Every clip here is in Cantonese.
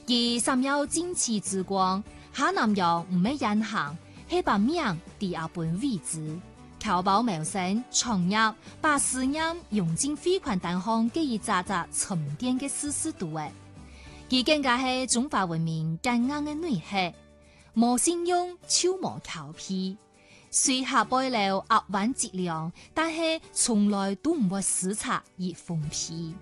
而三有旌旗之光，下南洋唔係人行，係把命第二本位置。僑胞謀生創業，把事業用進匯款單項給予扎扎沉澱嘅事實度誒。佢更加係中華文明堅硬嘅內核，冇信用就冇僑皮。雖下背了壓彎質量，但係從來都唔會死拆而封皮。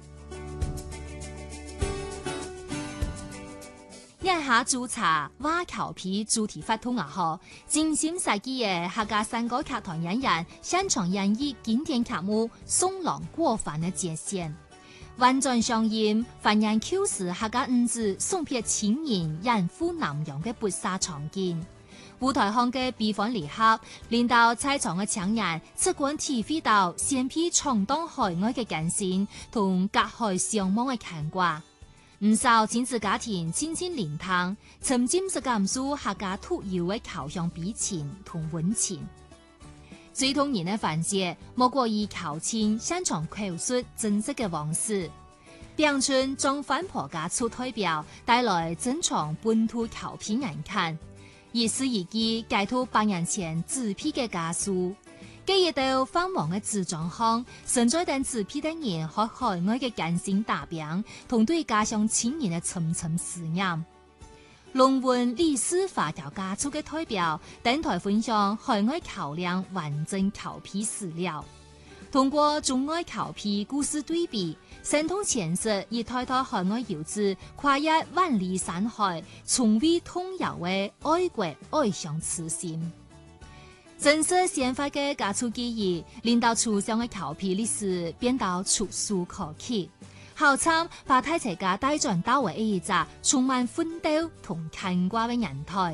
一下註冊挖僑皮主題發通後，精心設計嘅客家山歌劇團演員擅長演繹經典劇目《送郎過飯》嘅節線，完全上演繁衍 Q 時客家五子送別情人遠赴南洋嘅搏殺場景。舞台上嘅悲歡離合，令到在場嘅青年直觀體會到先披闖蕩海外嘅艱辛同隔海相望嘅牽掛。唔少親子家庭親親連湯，沉浸式感受客家特有嘅僑鄉比情同溫情。最動人嘅環節，莫過於僑親擅長口述真實嘅往事，並稱將反婆家出代表，帶來珍藏本土僑皮眼看。而是一記解脫8年前紙皮嘅家書，記憶到繁忙嘅紙張行，承載等紙皮的人和海外嘅艱辛打拼，同對家鄉親人嘅沉沉思念。龍運歷史華僑家族嘅代表，登台分享海外僑領完整僑皮史料，通過中外僑皮故事對比，生動詮釋以代代海外遊子跨越萬里山海，從未動搖嘅愛國愛鄉之心。真實鮮活嘅家族記憶，令到書上嘅僑皮歷史變到觸手可及，好參把太齊家帶轉到為一隻充滿奮鬥同牽掛嘅人台。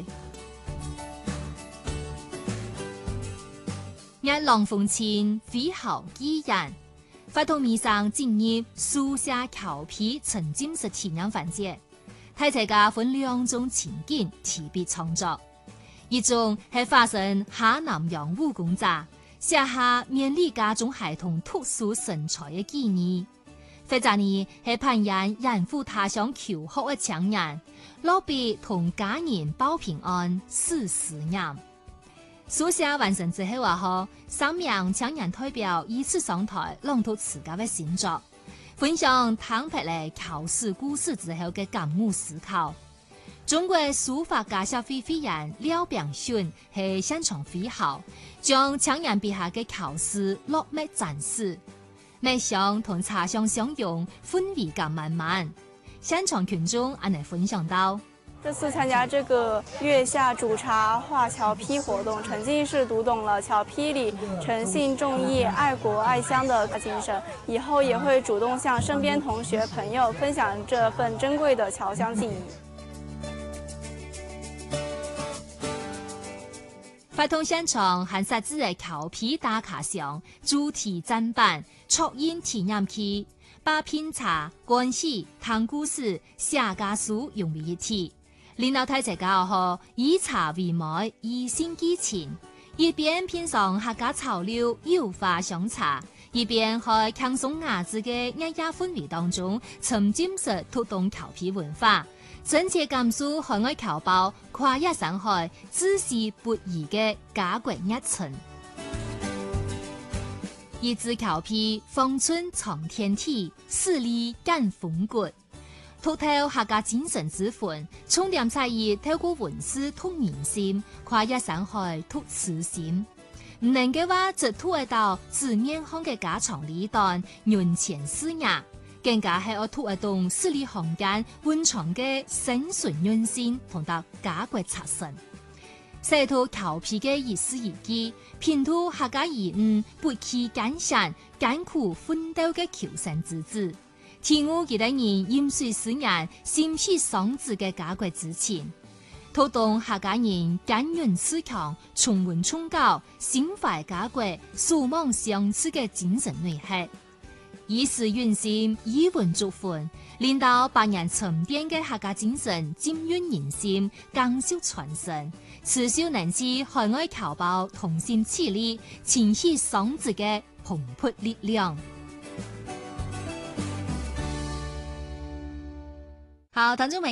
一浪風前，飛豪依人。發通面上進入書寫僑皮沉浸式體驗環節，太齊家分兩種情景特別創作，一種係發生下南洋務工者寫下勉勵家中孩童特殊身材嘅記憶，或者呢係攀岩遠赴他鄉求學嘅青年，落筆同家人報平安試思念。書寫完成之後3名青年代表依次上台朗讀自家嘅新作，分享攤拍嚟僑史故事之後嘅感悟思考。中國書法家協會會員廖炳順係擅長揮毫，將青年筆下嘅僑史落墨展示，墨香同茶香相融，氛圍感滿滿。現場群眾按嚟分享到。 這次參加這個月下煮茶畫僑皮活動，沉浸式讀懂了僑皮裏誠信重義、愛國愛鄉的精神。以後也會主動向身邊同學朋友分享這份珍貴的僑鄉記憶。 發通現場還設置嘅僑皮打卡上主題展板、戳印體驗器，把品茶、關係、談故事、寫家書融為一體。領導太齊家後，以茶為媒，以心寄情，一邊品嘗客家潮流有花香茶，一邊喺輕鬆雅致嘅雅雅氛圍當中，沉浸式推動僑皮文化，真切感受海外僑胞跨越山海、志士不移嘅家國熱情。一支僑皮，芳春藏天地，十里感風骨。凸透客家精神之魂，重點在於透過文字通人心，跨越山海拓痴心。唔能夠話只凸得到字面上嘅家長裏短、人前事雅，更加係要凸得動字裏行間蘊藏嘅深邃潤心同到家國精神。寫出僑皮嘅一絲一記，拼圖客家兒女不棄艱險、艱苦奮鬥嘅求生之志。體悟幾代人飲水思源、心繫雙子嘅家國之情，推動客家人堅韌自強、重溫崇高、心懷家國、守望相持嘅精神內核。以示遠心，以文祝福，令到百年沉澱嘅客家精神浸潤人心，更受傳承，持續能使海外僑胞同心協力，情繫雙子嘅蓬勃力量。好，聽眾朋友。